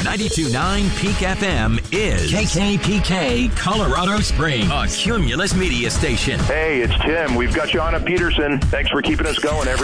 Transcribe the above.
92.9 Peak FM is KKPK Colorado Springs, a Cumulus media station. Hey, it's Tim. We've got you on at Peterson. Thanks for keeping us going every